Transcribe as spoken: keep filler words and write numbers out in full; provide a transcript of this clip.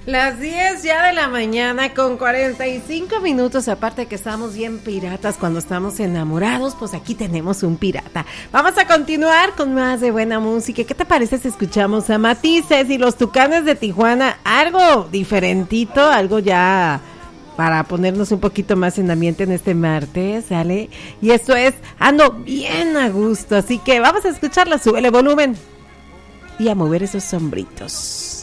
Las diez ya de la mañana con cuarenta y cinco minutos, aparte que estamos bien piratas cuando estamos enamorados, pues aquí tenemos un pirata. Vamos a continuar con más de buena música. ¿Qué te parece si escuchamos a Matices y los Tucanes de Tijuana? Algo diferentito, algo ya para ponernos un poquito más en ambiente en este martes, ¿sale? Y esto es Ando Bien a Gusto, así que vamos a escucharla, súbele volumen y a mover esos sombritos.